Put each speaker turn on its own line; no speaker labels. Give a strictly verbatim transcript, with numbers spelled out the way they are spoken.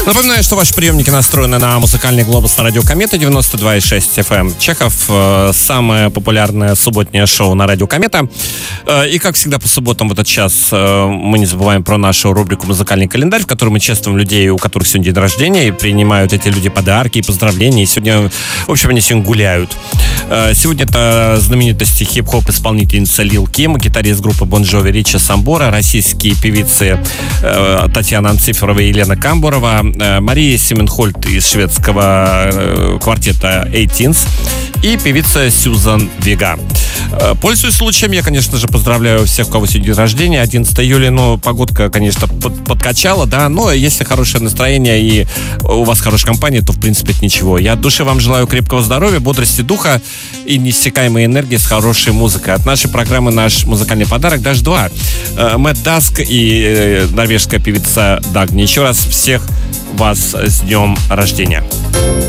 Напоминаю, что ваши приемники настроены на музыкальный глобус на радио Комета девяносто два и шесть эф эм. Чехов, самое популярное субботнее шоу на радио Комета. И, как всегда, по субботам в этот час мы не забываем про нашу рубрику «Музыкальный календарь», в которой мы чествуем людей, у которых сегодня день рождения, и принимают эти люди подарки и поздравления. И сегодня, в общем, они сегодня гуляют. Сегодня это знаменитости хип-хоп исполнительница Лил Ким, гитарист группы Бон Джови Ричи Самбора, российские певицы Татьяна Анциферова и Елена Камбурова, Мария Семенхольд из шведского квартета Eighteens и певица Сьюзан Вега. Пользуясь случаем, я, конечно же, поздравляю всех, у кого сегодня день рождения. одиннадцатого июля, ну, погодка, конечно, под, подкачала, да, но если хорошее настроение и у вас хорошая компания, то, в принципе, это ничего. Я от души вам желаю крепкого здоровья, бодрости духа и неиссякаемой энергии с хорошей музыкой. От нашей программы наш музыкальный подарок даже два. Мэтт Даск и норвежская певица Дагни. Еще раз всех вас с днем рождения.